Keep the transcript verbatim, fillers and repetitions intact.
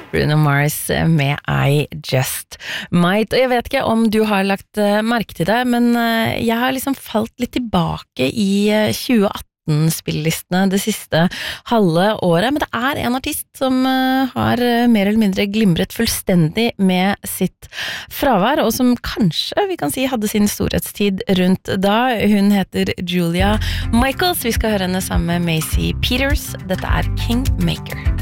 Bruno Mars med I Just Might. Og jeg vet ikke om du har lagt merke til det, men jeg har liksom falt litt tilbake i tjue atten-spillelistene det siste halve året, men det er en artist som har mer eller mindre glimret fullstendig med sitt fravær, og som kanskje, vi kan si, hadde sin storhetstid rundt da. Hun heter Julia Michaels. Vi skal høre henne sammen med Macy Peters. Dette er Kingmaker.